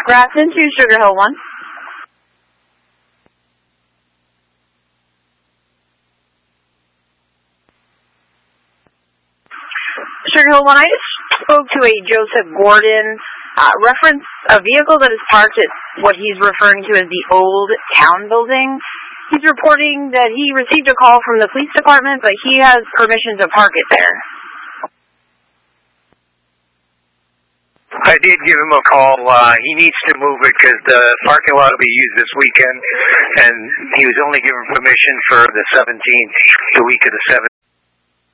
Grafton to Sugar Hill 1. Sugar Hill 1, I just spoke to a Joseph Gordon, reference a vehicle that is parked at what he's referring to as the old town building. He's reporting that he received a call from the police department, but he has permission to park it there. I did give him a call. He needs to move it because the parking lot will be used this weekend, and he was only given permission for the 17th, the week of the